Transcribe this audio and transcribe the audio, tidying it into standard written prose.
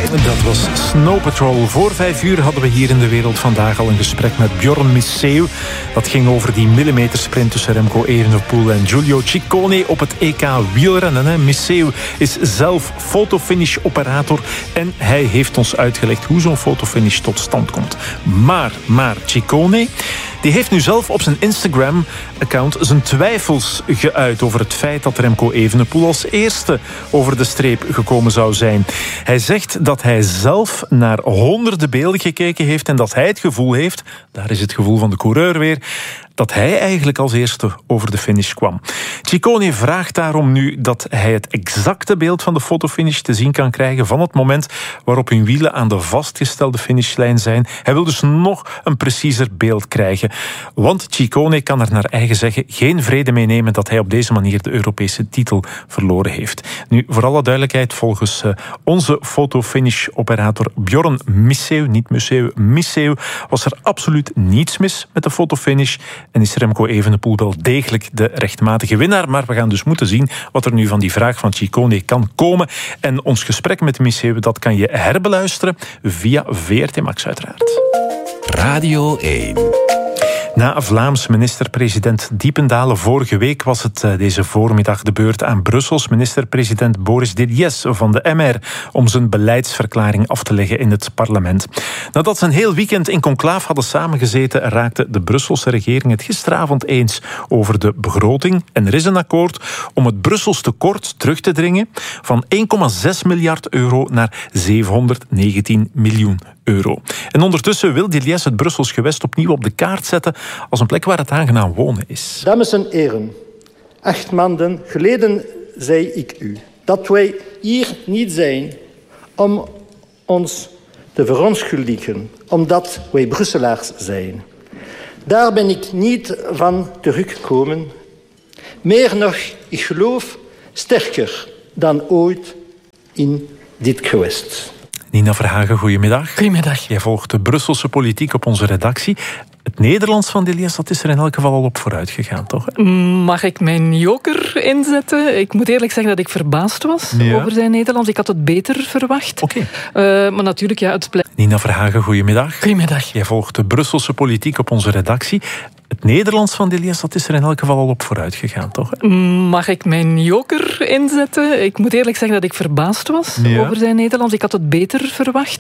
Dat was Snow Patrol. Voor 5 uur hadden we hier in De Wereld Vandaag al een gesprek met Bjorn Misseu. Dat ging over die millimetersprint tussen Remco Evenepoel en Giulio Ciccone op het EK wielrennen. Misseu is zelf fotofinish-operator en hij heeft ons uitgelegd hoe zo'n fotofinish tot stand komt. Maar Ciccone, die heeft nu zelf op zijn Instagram-account zijn twijfels geuit over het feit dat Remco Evenepoel als eerste over de streep gekomen zou zijn. Hij zegt dat hij zelf naar honderden beelden gekeken heeft en dat hij het gevoel heeft, daar is het gevoel van de coureur weer, dat hij eigenlijk als eerste over de finish kwam. Ciccone vraagt daarom nu dat hij het exacte beeld van de fotofinish te zien kan krijgen van het moment waarop hun wielen aan de vastgestelde finishlijn zijn. Hij wil dus nog een preciezer beeld krijgen. Want Ciccone kan er naar eigen zeggen geen vrede mee nemen dat hij op deze manier de Europese titel verloren heeft. Nu, voor alle duidelijkheid, volgens onze fotofinish-operator Bjorn Misseu, niet Misseu, Misseu, was er absoluut niets mis met de fotofinish en is Remco Evenepoel wel degelijk de rechtmatige winnaar. Maar we gaan dus moeten zien wat er nu van die vraag van Ciccone kan komen. En ons gesprek met Misseu, dat kan je herbeluisteren via VRT Max uiteraard. Radio 1. Na Vlaams minister-president Diependalen vorige week was het deze voormiddag de beurt aan Brussels minister-president Boris Didies van de MR om zijn beleidsverklaring af te leggen in het parlement. Nadat ze een heel weekend in conclaaf hadden samengezeten, raakte de Brusselse regering het gisteravond eens over de begroting. En er is een akkoord om het Brussels tekort terug te dringen van 1,6 miljard euro naar 719 miljoen euro. En ondertussen wil Didies het Brussels gewest opnieuw op de kaart zetten als een plek waar het aangenaam wonen is. Dames en heren, 8 maanden geleden zei ik u dat wij hier niet zijn om ons te verontschuldigen, omdat wij Brusselaars zijn. Daar ben ik niet van teruggekomen. Meer nog, ik geloof sterker dan ooit in dit gewest. Nina Verhagen, goedemiddag. Goedemiddag. Jij volgt de Brusselse politiek op onze redactie. Het Nederlands van Didies, dat is er in elk geval al op vooruit gegaan, toch? Mag ik mijn joker inzetten? Ik moet eerlijk zeggen dat ik verbaasd was over zijn Nederlands. Ik had het beter verwacht. Oké. Maar natuurlijk, ja, het blijft. Nina Verhagen, goedemiddag. Goedemiddag. Jij volgt de Brusselse politiek op onze redactie. Het Nederlands van Didies, dat is er in elk geval al op vooruit gegaan, toch? Mag ik mijn joker inzetten? Ik moet eerlijk zeggen dat ik verbaasd was over zijn Nederlands. Ik had het beter verwacht.